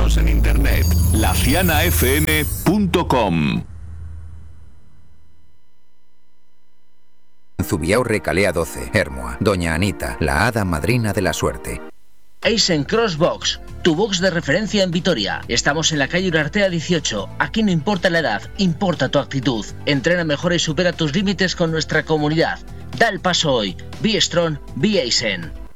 Síguenos en internet, lacianafm.com. Zubiaurre, Calea 12, Hermoa, Doña Anita, la hada madrina de la suerte. Eisen Cross Box, tu box de referencia en Vitoria. Estamos en la calle Urartea 18. Aquí no importa la edad, importa tu actitud. Entrena mejor y supera tus límites con nuestra comunidad. Da el paso hoy. Be strong, be Eisen.